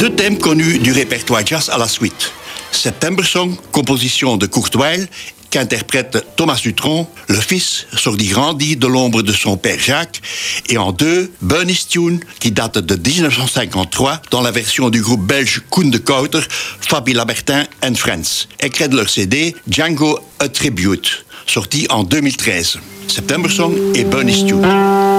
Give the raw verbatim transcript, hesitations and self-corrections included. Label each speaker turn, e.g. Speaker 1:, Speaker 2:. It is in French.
Speaker 1: Deux thèmes connus du répertoire jazz à la suite. September Song, composition de Kurt Weill, qu'interprète Thomas Dutronc, le fils sorti grandi de l'ombre de son père Jacques, et en deux, Bernie's Tune, qui date de dix-neuf cent cinquante-trois, dans la version du groupe belge Koen de Kouter, Fabi Labertin and Friends, extrait de leur C D Django A Tribute, sorti en deux mille treize. September Song et Bernie's Tune.